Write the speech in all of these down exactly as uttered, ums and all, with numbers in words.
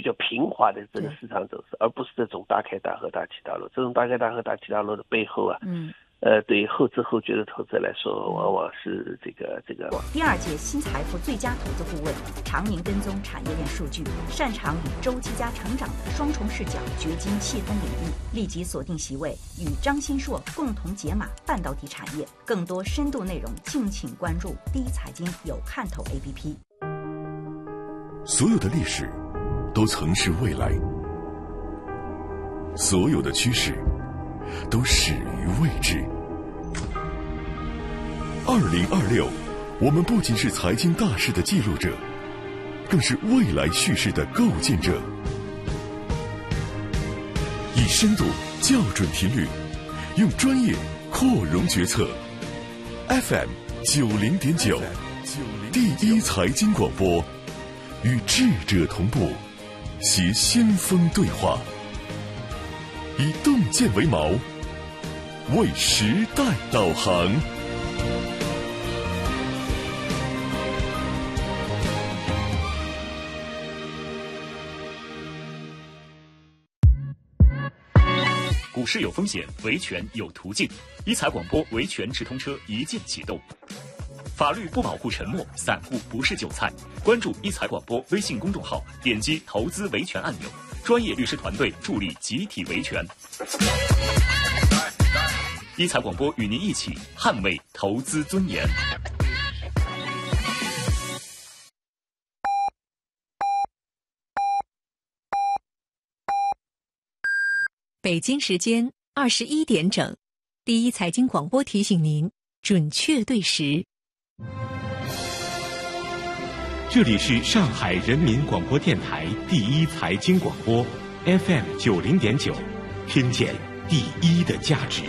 较平滑的这个市场走势，而不是这种大开大合大起大落。这种大开大合大起大落的背后啊，嗯。呃，对于后知后觉的投资来说，往往是这个这个。 第二届新财富最佳投资顾问，常年跟踪产业链数据，擅长以周期加成长的双重视角掘金细分领域，立即锁定席位，与张新硕共同解码半导体产业。更多深度内容，敬请关注第一财经有看头 A P P。 所有的历史都曾是未来，所有的趋势都始于未知。二零二六，我们不仅是财经大事的记录者，更是未来叙事的构建者。以深度校准频率，用专业扩容决策。F M 九零点九，第一财经广播，与智者同步，携先锋对话。以洞见为锚，为时代导航。 股市有风险，维权有途径。一财广播维权直通车一键启动。法律不保护沉默，散户不是韭菜。关注一财广播微信公众号，点击投资维权按钮，专业律师团队助力集体维权。一财广播与您一起捍卫投资尊严。 北京时间二十一点整，第一财经广播提醒您准确对时。 这里是上海人民广播电台第一财经广播 F M 九零点九，听见第一的价值。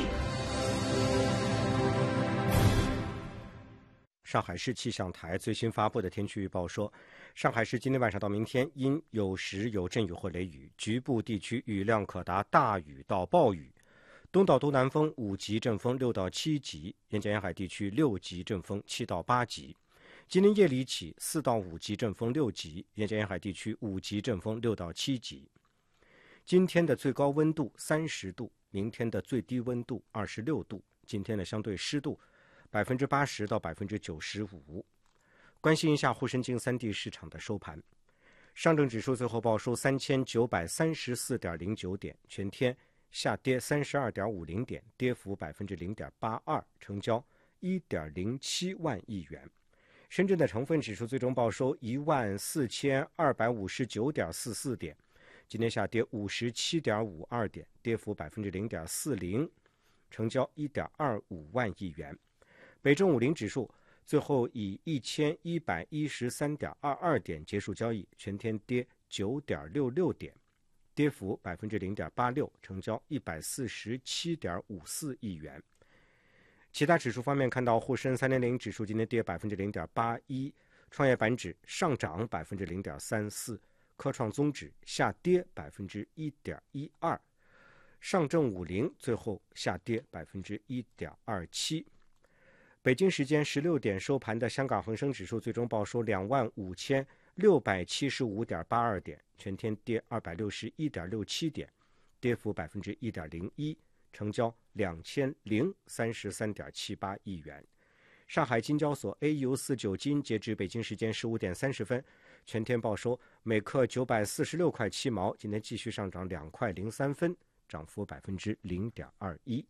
上海市气象台最新发布的天气预报说，上海市今天晚上到明天阴有时有阵雨或雷雨，局部地区雨量可达大雨到暴雨，东到东南风五级阵风六到七级，沿江沿海地区六级阵风七到八级。今天夜里起四到五级阵风六级，沿江沿海地区五级阵风六到七级。今天的最高温度三十度，明天的最低温度二十六度，今天的相对湿度百分之八十到百分之九十五。关心一下沪深沪三地市场的收盘，上证指数最后报收三千九百三十四点零九点，全天下跌三十二点五零点，跌幅百分之零点八二，成交一点零七万亿元。深圳的成分指数最终报收一万四千二百五十九点四四点，今天下跌五十七点五二点，跌幅百分之零点四零，成交一点二五万亿元。北证五零指数最后以一千一百一十三点二二点结束交易，全天跌九点六六点，跌幅百分之零点八六，成交一百四十七点五四亿元。其他指数方面，看到沪深三零零指数今天跌百分之零点八一，创业板指上涨百分之零点三四，科创综指下跌百分之一点一二，上证五零最后下跌百分之一点二七。北京时间十六点收盘的香港恒生指数最终报收两万五千六百七十五点八二点，全天跌二百六十一点六七点，跌幅百分之一点零一，成交两千零三十三点七八亿元。上海金交所 A 五四九金截至北京时间十五点三十分，全天报收每克九百四十六块七毛，今天继续上涨两块零三分，涨幅百分之零点二一。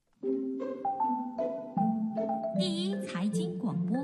第一财经广播，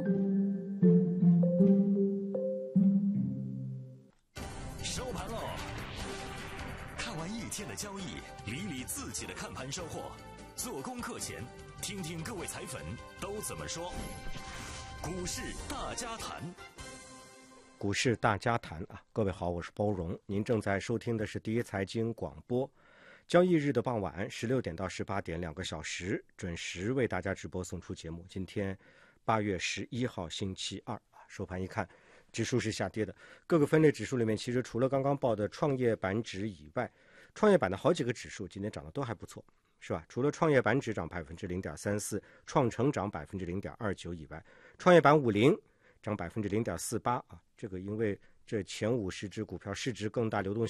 收盘喽！看完一天的交易，理理自己的看盘收获。做功课前，听听各位财粉都怎么说。股市大家谈， 股市大家谈啊！各位好，我是包荣，您正在收听的是第一财经广播。交易日的傍晚十六点到十八点，两个小时准时为大家直播送出节目。今天八月十一号星期二啊，收盘一看，指数是下跌的。各个分类指数里面，其实除了刚刚报的创业板指以外，创业板的好几个指数今天涨得都还不错，是吧？除了创业板指涨百分之零点三四，创成涨百分之零点二九以外，创业板五零涨百分之零点四八啊。这个因为这前五十只股票市值更大，流动